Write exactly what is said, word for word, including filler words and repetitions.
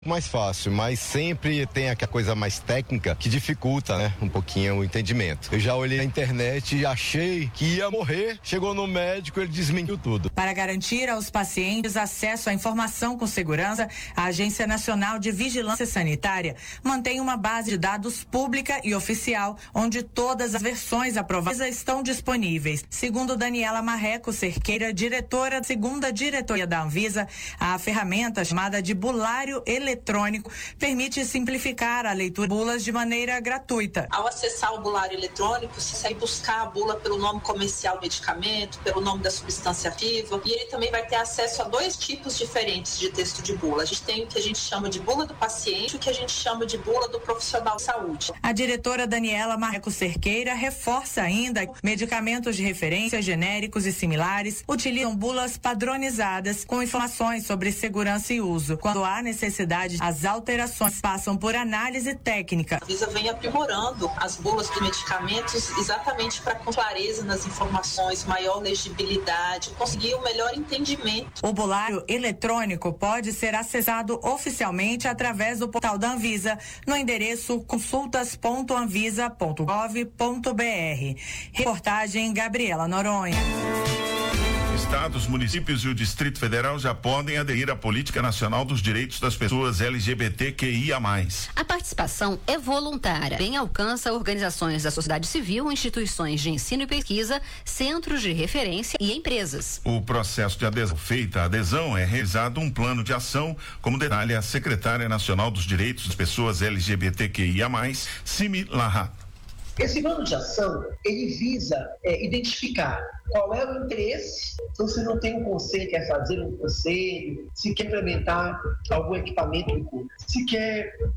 Mais fácil, mas sempre tem aquela coisa mais técnica que dificulta, né, um pouquinho o entendimento. Eu já olhei na internet e achei que ia morrer, chegou no médico, ele desmentiu tudo. Para garantir aos pacientes acesso à informação com segurança, a Agência Nacional de Vigilância Sanitária mantém uma base de dados pública e oficial, onde todas as versões aprovadas estão disponíveis. Segundo Daniela Marreco Cerqueira, diretora da segunda diretoria da Anvisa, a ferramenta chamada de bulário eletrônico eletrônico permite simplificar a leitura de bulas de maneira gratuita. Ao acessar o bulário eletrônico, você consegue buscar a bula pelo nome comercial do medicamento, pelo nome da substância ativa, e ele também vai ter acesso a dois tipos diferentes de texto de bula. A gente tem o que a gente chama de bula do paciente e o que a gente chama de bula do profissional de saúde. A diretora Daniela Marreco Cerqueira reforça ainda que medicamentos de referência genéricos e similares utilizam bulas padronizadas com informações sobre segurança e uso. Quando há necessidade, as alterações passam por análise técnica. A Anvisa vem aprimorando as bulas dos medicamentos exatamente para com clareza nas informações, maior legibilidade, conseguir o melhor entendimento. O bulário eletrônico pode ser acessado oficialmente através do portal da Anvisa no endereço consultas ponto anvisa ponto gov ponto br. Reportagem Gabriela Noronha. Estados, municípios e o Distrito Federal já podem aderir à Política Nacional dos Direitos das Pessoas L G B T Q I A mais. A participação é voluntária, bem alcança organizações da sociedade civil, instituições de ensino e pesquisa, centros de referência e empresas. O processo de adesão, feita a adesão, é realizado um plano de ação, como detalha a secretária nacional dos Direitos das Pessoas L G B T Q I A mais, Simi Laha. Esse plano de ação, ele visa é, identificar qual é o interesse. Então, se não tem um conselho, quer fazer um conselho, se quer implementar algum equipamento, se quer